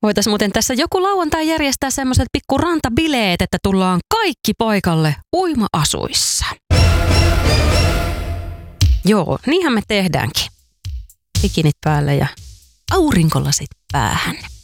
Voitaisiin muuten tässä joku lauantai järjestää semmoiset pikku rantabileet, että tullaan kaikki paikalle uima-asuissa. Joo, niinhän me tehdäänkin. Bikinit päälle ja aurinkolasit päähän.